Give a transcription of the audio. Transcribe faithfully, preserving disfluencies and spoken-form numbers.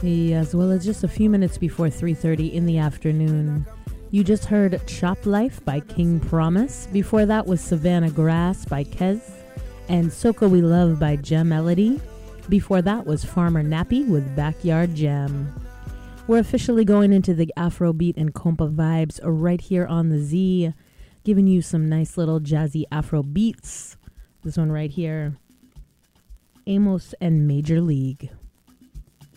Yes, well, it's just a few minutes before three thirty in the afternoon. You just heard Chop Life by King Promise. Before that was Savannah Grass by Kez and Soca We Love by Gem Melody. Before that was Farmer Nappy with Backyard Jam. We're officially going into the Afrobeat and compa vibes right here on the Z, giving you some nice little jazzy Afro beats. This one right here, Amos and Major League.